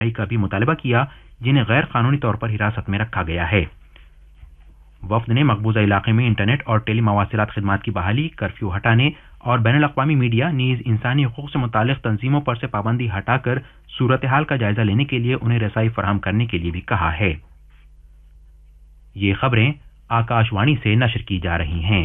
کا بھی مطالبہ کیا جنہیں غیر قانونی طور پر حراست میں رکھا گیا ہے۔ وفد نے مقبوضہ علاقے میں انٹرنیٹ اور ٹیلی مواصلات خدمات کی بحالی، کرفیو ہٹانے اور بین الاقوامی میڈیا نیز انسانی حقوق سے متعلق تنظیموں پر سے پابندی ہٹا کر صورتحال کا جائزہ لینے کے لیے انہیں رسائی فراہم کرنے کے لیے بھی کہا ہے۔ یہ خبریں آکاش وانی سے نشر کی جا رہی ہیں۔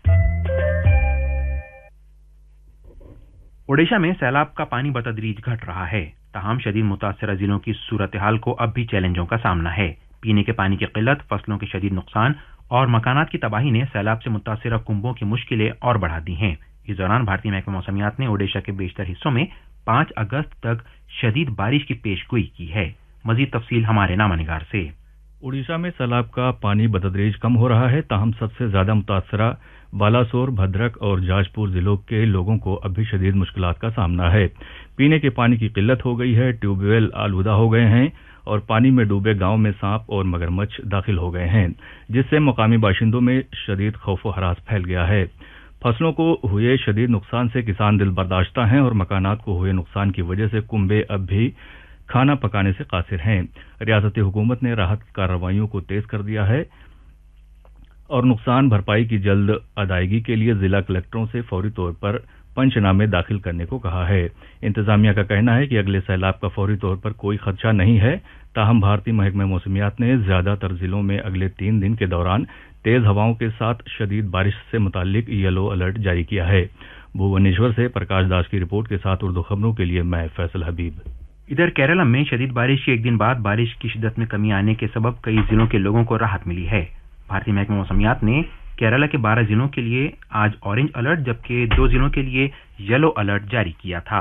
اوڈیشہ میں سیلاب کا پانی بتدریج گھٹ رہا ہے، تاہم شدید متاثرہ ضلعوں کی صورتحال کو اب بھی چیلنجوں کا سامنا ہے۔ پینے کے پانی کی قلت، فصلوں کے شدید نقصان اور مکانات کی تباہی نے سیلاب سے متاثرہ کنبوں کی مشکلیں اور بڑھا دی ہیں۔ اس دوران بھارتی محکمہ موسمیات نے اوڈیشہ کے بیشتر حصوں میں 5 اگست تک شدید بارش کی پیش گوئی کی ہے۔ مزید تفصیل ہمارے نامہ نگار سے۔ اوڈیشہ میں سیلاب کا پانی بتدریج کم ہو رہا ہے، تاہم سب سے زیادہ متاثرہ بالاسور، بھدرک اور جاج پور ضلعوں کے لوگوں کو اب بھی شدید مشکلات کا سامنا ہے۔ پینے کے پانی کی قلت ہو گئی ہے، ٹیوب ویل آلودہ ہو گئے ہیں اور پانی میں ڈوبے گاؤں میں سانپ اور مگرمچھ داخل ہو گئے ہیں، جس سے مقامی باشندوں میں شدید خوف و ہراس پھیل گیا ہے۔ فصلوں کو ہوئے شدید نقصان سے کسان دل برداشتہ ہیں اور مکانات کو ہوئے نقصان کی وجہ سے کنبے اب بھی کھانا پکانے سے قاصر ہیں۔ ریاستی حکومت نے راحت کارروائیوں کو تیز کر دیا ہے اور نقصان بھرپائی کی جلد ادائیگی کے لیے ضلع کلکٹروں سے فوری طور پر پنچ نامے داخل کرنے کو کہا ہے۔ انتظامیہ کا کہنا ہے کہ اگلے سیلاب کا فوری طور پر کوئی خدشہ نہیں ہے، تاہم بھارتی محکمہ موسمیات نے زیادہ تر ضلعوں میں اگلے 3 دن کے دوران تیز ہوائوں کے ساتھ شدید بارش سے متعلق یلو الرٹ جاری کیا ہے۔ بھوونیشور سے پرکاش داس کی رپورٹ کے ساتھ اردو خبروں کے لیے میں فیصل حبیب۔ ادھر کیرالہ میں شدید بارش کے ایک دن بعد بارش کی شدت میں کمی آنے کے سبب کئی ضلعوں کے لوگوں کو راحت ملی ہے۔ بھارتی محکمہ موسمیات نے کیرالہ کے 12 ضلعوں کے لیے آج اورنج الرٹ جبکہ 2 ضلعوں کے لیے یلو الرٹ جاری کیا تھا۔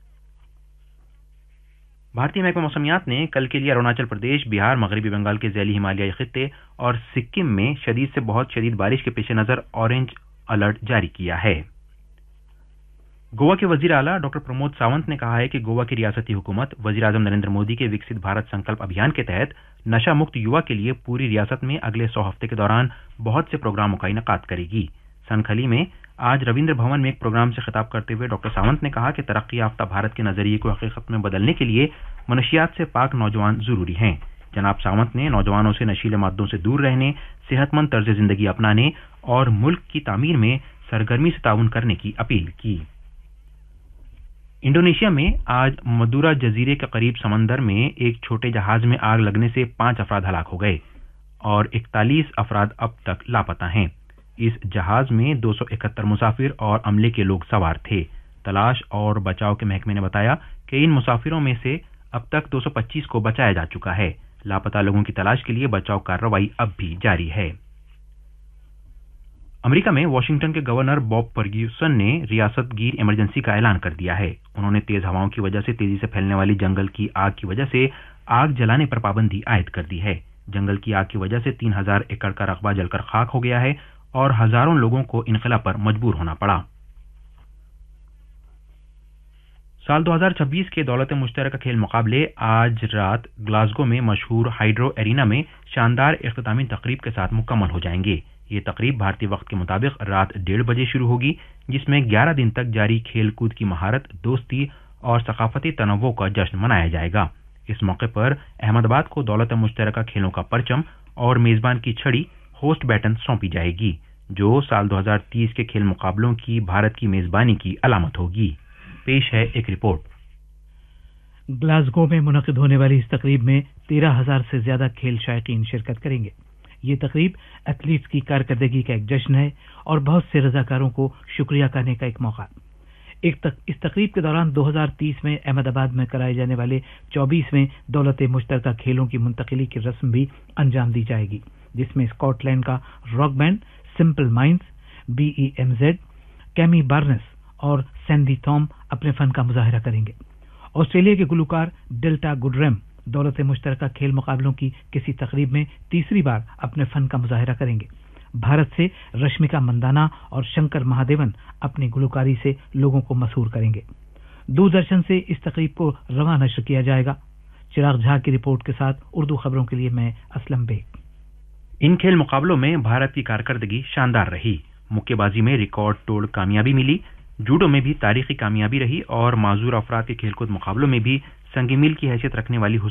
بھارتی محکمہ موسمیات نے کل کے لیے اروناچل پردیش، بہار، مغربی بنگال کے ذیلی ہمالیائی خطے اور سکم میں شدید سے بہت شدید بارش کے پیش نظر اورنج الرٹ جاری کیا ہے۔ گوا کے وزیر اعلیٰ ڈاکٹر پرمود ساونت نے کہا ہے کہ گوا کی ریاستی حکومت وزیر اعظم نریندر مودی کے وکست بھارت سنکلپ ابھیان کے تحت نشہ مکت یوا کے لیے پوری ریاست میں اگلے 100 ہفتے کے دوران بہت سے پروگراموں کا انعقاد کرے گی۔ سنکھلی میں آج رویندر بھون میں ایک پروگرام سے خطاب کرتے ہوئے ڈاکٹر ساونت نے کہا کہ ترقی یافتہ بھارت کے نظریے کو حقیقت میں بدلنے کے لیے منشیات سے پاک نوجوان ضروری ہیں۔ جناب ساونت نے نوجوانوں سے نشیلے مادوں سے دور رہنے، صحت مند طرز زندگی اپنانے اور ملک کی تعمیر میں سرگرمی سے تعاون کرنے کی اپیل کی۔ انڈونیشیا میں آج مدورا جزیرے کے قریب سمندر میں ایک چھوٹے جہاز میں آگ لگنے سے 5 افراد ہلاک ہو گئے اور 41 افراد اب تک لاپتہ ہیں۔ اس جہاز میں 271 مسافر اور عملے کے لوگ سوار تھے۔ تلاش اور بچاؤ کے محکمے نے بتایا کہ ان مسافروں میں سے اب تک 225 کو بچایا جا چکا ہے۔ لاپتہ لوگوں کی تلاش کے لیے بچاؤ کارروائی اب بھی جاری ہے۔ امریکہ میں واشنگٹن کے گورنر باب فرگیوسن نے ریاست گیر ایمرجنسی کا اعلان کر دیا ہے۔ انہوں نے تیز ہواؤں کی وجہ سے تیزی سے پھیلنے والی جنگل کی آگ کی وجہ سے آگ جلانے پر پابندی عائد کر دی ہے۔ جنگل کی آگ کی وجہ سے 3000 ایکڑ کا رقبہ جل کر خاک ہو گیا ہے اور ہزاروں لوگوں کو انخلا پر مجبور ہونا پڑا۔ سال 2026 کے دولت مشترکہ کھیل مقابلے آج رات گلاسگو میں مشہور ہائیڈرو ایرینا میں شاندار اختتامی تقریب کے ساتھ مکمل ہو جائیں گے۔ یہ تقریب بھارتی وقت کے مطابق رات 1:30 بجے شروع ہوگی، جس میں 11 دن تک جاری کھیل کود کی مہارت، دوستی اور ثقافتی تنوع کا جشن منایا جائے گا۔ اس موقع پر احمد آباد کو دولت مشترکہ کھیلوں کا پرچم اور میزبان کی چھڑی ہوسٹ بیٹن سونپی جائے گی، جو سال 2030 کے کھیل مقابلوں کی بھارت کی میزبانی کی علامت ہوگی۔ پیش ہے ایک رپورٹ۔ گلاسگو میں منعقد ہونے والی اس تقریب میں 13,000 سے زیادہ کھیل شائقین شرکت کریں گے۔ یہ تقریب ایتھلیٹس کی کارکردگی کا ایک جشن ہے اور بہت سے رضاکاروں کو شکریہ کرنے کا ایک موقع۔ اس تقریب کے دوران 2030 میں احمد آباد میں کرائے جانے والے 24ویں دولت مشترکہ کھیلوں کی منتقلی کی رسم بھی انجام دی جائے گی، جس میں اسکاٹ لینڈ کا rock band simple minds, BEMZ، کیمی Barnes اور سینڈی تھوم اپنے فن کا مظاہرہ کریں گے۔ آسٹریلیا کے گلوکار ڈیلٹا گڈریم دولت مشترکہ کھیل مقابلوں کی کسی تقریب میں تیسری بار اپنے فن کا مظاہرہ کریں گے۔ بھارت سے رشمیکا مندانا اور شنکر مہادیون اپنی گلوکاری سے لوگوں کو مسحور کریں گے۔ دوردرشن سے اس تقریب کو رواں نشر کیا جائے گا۔ چراغ جھا کی رپورٹ کے ساتھ اردو خبروں کے لیے میں اسلم بیگ۔ ان کھیل مقابلوں میں بھارت کی کارکردگی شاندار رہی۔ مکے بازی میں ریکارڈ توڑ کامیابی ملی، جوڈو میں بھی تاریخی کامیابی رہی اور معذور افراد کے کھیل کود مقابلوں میں بھی संग मील की हैसियत रखने वाली